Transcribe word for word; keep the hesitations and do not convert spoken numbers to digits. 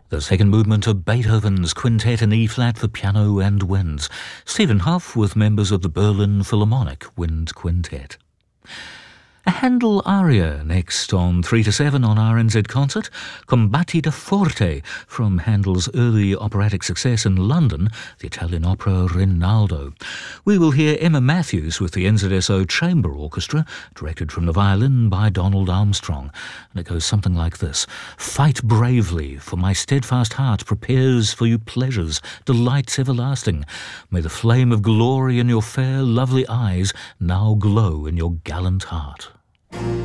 The second movement of Beethoven's Quintet in E-flat for piano and winds. Stephen Hough with members of the Berlin Philharmonic Wind Quintet. A Handel aria next on three to seven on R N Z Concert. Combattita Forte from Handel's early operatic success in London, the Italian opera Rinaldo. We will hear Emma Matthews with the N Z S O Chamber Orchestra, directed from the violin by Donald Armstrong. And it goes something like this. Fight bravely, for my steadfast heart prepares for you pleasures, delights everlasting. May the flame of glory in your fair, lovely eyes now glow in your gallant heart.